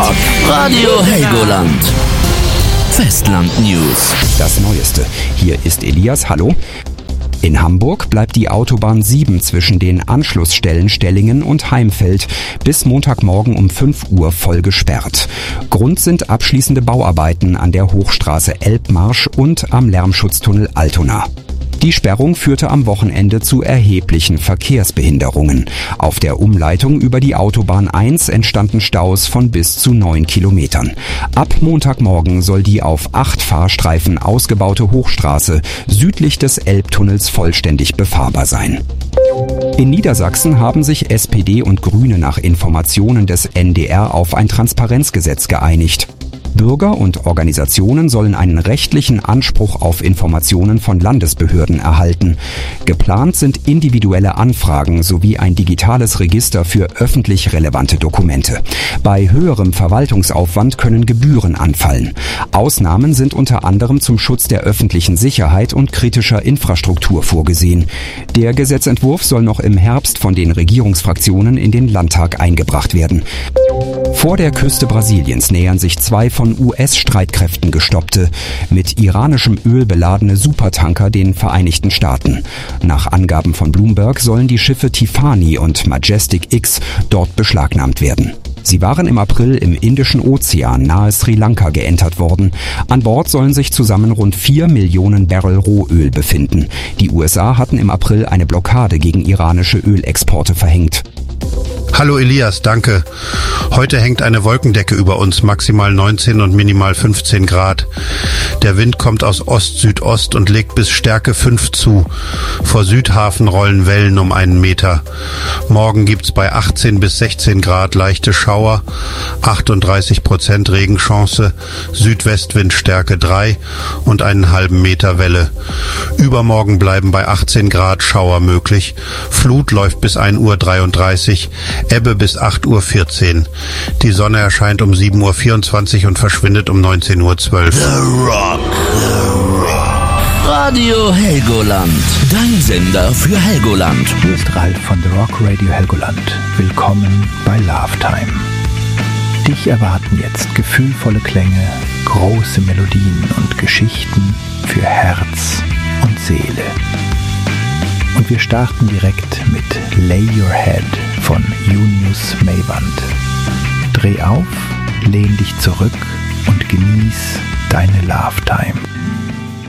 Rock. Radio Helgoland. Festland News. Das Neueste. Hier ist Elias. Hallo. In Hamburg bleibt die Autobahn 7 zwischen den Anschlussstellen Stellingen und Heimfeld bis Montagmorgen um 5 Uhr voll gesperrt. Grund sind abschließende Bauarbeiten an der Hochstraße Elbmarsch und am Lärmschutztunnel Altona. Die Sperrung führte am Wochenende zu erheblichen Verkehrsbehinderungen. Auf der Umleitung über die Autobahn 1 entstanden Staus von bis zu 9 Kilometern. Ab Montagmorgen soll die auf 8 Fahrstreifen ausgebaute Hochstraße südlich des Elbtunnels vollständig befahrbar sein. In Niedersachsen haben sich SPD und Grüne nach Informationen des NDR auf ein Transparenzgesetz geeinigt. Bürger und Organisationen sollen einen rechtlichen Anspruch auf Informationen von Landesbehörden erhalten. Geplant sind individuelle Anfragen sowie ein digitales Register für öffentlich relevante Dokumente. Bei höherem Verwaltungsaufwand können Gebühren anfallen. Ausnahmen sind unter anderem zum Schutz der öffentlichen Sicherheit und kritischer Infrastruktur vorgesehen. Der Gesetzentwurf soll noch im Herbst von den Regierungsfraktionen in den Landtag eingebracht werden. Vor der Küste Brasiliens nähern sich 2 von US-Streitkräften gestoppte, mit iranischem Öl beladene Supertanker den Vereinigten Staaten. Nach Angaben von Bloomberg sollen die Schiffe Tiffany und Majestic X dort beschlagnahmt werden. Sie waren im April im Indischen Ozean nahe Sri Lanka geentert worden. An Bord sollen sich zusammen rund 4 Millionen Barrel Rohöl befinden. Die USA hatten im April eine Blockade gegen iranische Ölexporte verhängt. Hallo Elias, danke. Heute hängt eine Wolkendecke über uns, maximal 19 und minimal 15 Grad. Der Wind kommt aus Ost-Südost und legt bis Stärke 5 zu. Vor Südhafen rollen Wellen um 1 Meter. Morgen gibt's bei 18 bis 16 Grad leichte Schauer, 38% Regenchance, Südwestwind Stärke 3 und einen halben Meter Welle. Übermorgen bleiben bei 18 Grad Schauer möglich. Flut läuft bis 1:33 Uhr. Ebbe bis 8:14 Uhr. Die Sonne erscheint um 7:24 Uhr und verschwindet um 19:12 Uhr. The Rock. Radio Helgoland. Dein Sender für Helgoland. Hier ist Ralf von The Rock Radio Helgoland. Willkommen bei Love Time. Dich erwarten jetzt gefühlvolle Klänge, große Melodien und Geschichten für Herz und Seele. Und wir starten direkt mit Lay Your Head von Junius Maiwand. Dreh auf, lehn dich zurück und genieß deine Love Time.